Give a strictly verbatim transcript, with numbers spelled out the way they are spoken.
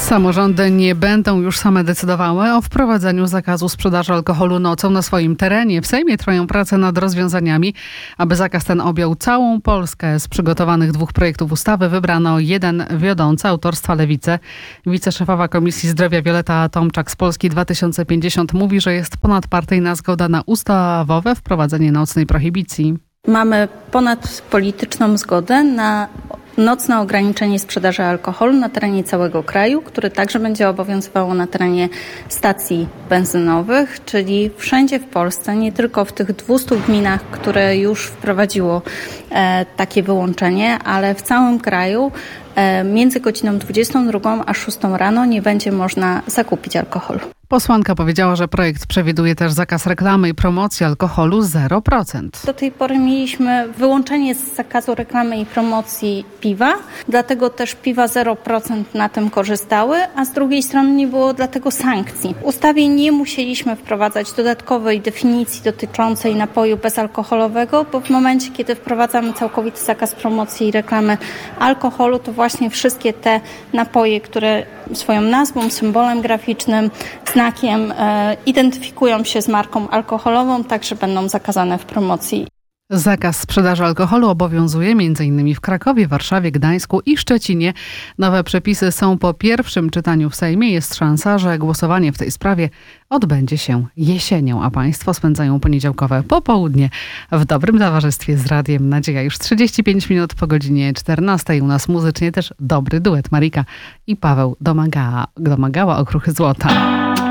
Samorządy nie będą już same decydowały o wprowadzeniu zakazu sprzedaży alkoholu nocą na swoim terenie. W Sejmie trwają prace nad rozwiązaniami, aby zakaz ten objął całą Polskę. Z przygotowanych dwóch projektów ustawy wybrano jeden wiodący autorstwa Lewicy. Wiceszefowa Komisji Zdrowia Wioletta Tomczak z Polski dwa tysiące pięćdziesiąt mówi, że jest ponadpartyjna zgoda na ustawowe wprowadzenie nocnej prohibicji. Mamy ponadpolityczną zgodę na nocne ograniczenie sprzedaży alkoholu na terenie całego kraju, które także będzie obowiązywało na terenie stacji benzynowych, czyli wszędzie w Polsce, nie tylko w tych dwustu gminach, które już wprowadziło e, takie wyłączenie, ale w całym kraju e, między godziną dwudziestą drugą a szóstą rano nie będzie można zakupić alkoholu. Posłanka powiedziała, że projekt przewiduje też zakaz reklamy i promocji alkoholu zero procent. Do tej pory mieliśmy wyłączenie z zakazu reklamy i promocji piwa, dlatego też piwa zero procent na tym korzystały, a z drugiej strony nie było dlatego sankcji. W ustawie nie musieliśmy wprowadzać dodatkowej definicji dotyczącej napoju bezalkoholowego, bo w momencie, kiedy wprowadzamy całkowity zakaz promocji i reklamy alkoholu, to właśnie wszystkie te napoje, które swoją nazwą, symbolem graficznym, znakiem e, identyfikują się z marką alkoholową, także będą zakazane w promocji. Zakaz sprzedaży alkoholu obowiązuje m.in. w Krakowie, Warszawie, Gdańsku i Szczecinie. Nowe przepisy są po pierwszym czytaniu w Sejmie. Jest szansa, że głosowanie w tej sprawie odbędzie się jesienią, a państwo spędzają poniedziałkowe popołudnie w dobrym towarzystwie z Radiem Nadzieja. Już trzydzieści pięć minut po godzinie czternastej. U nas muzycznie też dobry duet Marika i Paweł Domagała, Domagała Okruchy Złota.